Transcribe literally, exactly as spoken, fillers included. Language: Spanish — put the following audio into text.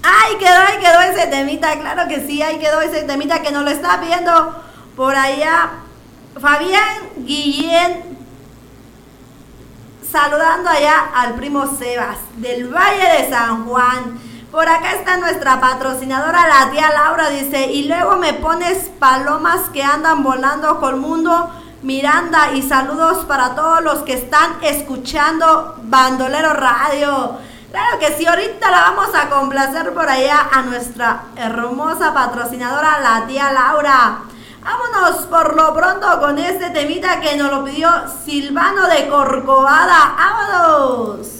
Ahí quedó, ahí quedó ese temita, claro que sí, ahí quedó ese temita que nos lo está viendo por allá. Fabián Guillén, saludando allá al primo Sebas, del Valle de San Juan. Por acá está nuestra patrocinadora, la tía Laura, dice, y luego me pones palomas que andan volando con mundo Miranda, y saludos para todos los que están escuchando Bandolero Radio. Claro que sí, ahorita la vamos a complacer por allá a nuestra hermosa patrocinadora, la tía Laura. Vámonos por lo pronto con este temita que nos lo pidió Silvano de Corcovada. ¡Vámonos!